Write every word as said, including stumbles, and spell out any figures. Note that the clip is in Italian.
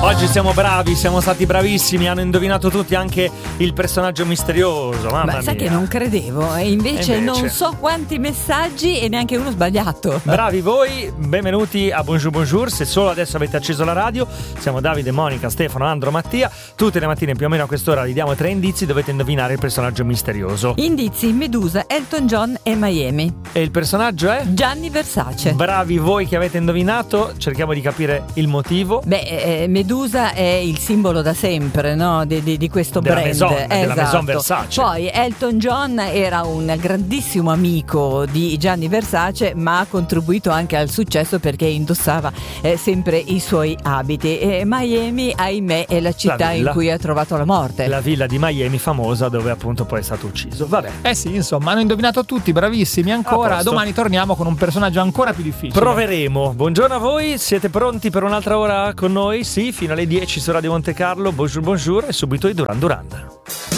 Oggi siamo bravi, siamo stati bravissimi, hanno indovinato tutti anche il personaggio misterioso. Mamma Beh, sai mia. che non credevo, e invece, E invece non so quanti messaggi e neanche uno sbagliato. Bravi voi, benvenuti a Bonjour Bonjour. Se solo adesso avete acceso la radio, siamo Davide, Monica, Stefano, Andro, Mattia. Tutte le mattine più o meno a quest'ora vi diamo tre indizi, dovete indovinare il personaggio misterioso. Indizi: Medusa, Elton John e Miami. E il personaggio è? Gianni Versace. Bravi voi che avete indovinato, cerchiamo di capire il motivo. Beh, eh, Medusa è il simbolo da sempre, no? Di, di, di questo Della brand. Maison, esatto. della Maison Versace. Poi Elton John era un grandissimo amico di Gianni Versace, ma ha contribuito anche al successo perché indossava eh, sempre i suoi abiti. E Miami, ahimè, è la città La in villa. cui ha trovato la morte. La villa di Miami famosa dove appunto poi è stato ucciso. Vabbè. Eh sì, insomma, hanno indovinato tutti, bravissimi ancora. A posto. Domani torniamo con un personaggio ancora più difficile. Proveremo. Buongiorno a voi, siete pronti per un'altra ora con noi? Sì, fino alle dieci su Radio Monte Carlo. Bonjour, bonjour e subito i Duran Duran.